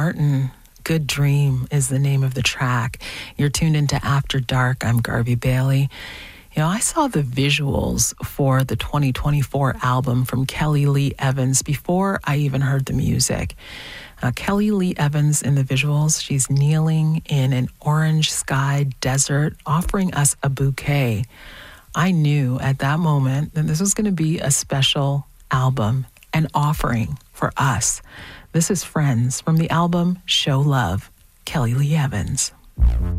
Martin. Good Dream is the name of the track. You're tuned into After Dark. I'm Garvey Bailey. You know, I saw the visuals for the 2024 album from Kelly Lee Evans before I even heard the music. Kelly Lee Evans in the visuals, she's kneeling in an orange sky desert, offering us a bouquet. I knew at that moment that this was going to be a special album, an offering for us. This is Friends from the album Show Love, Kelly Lee Evans.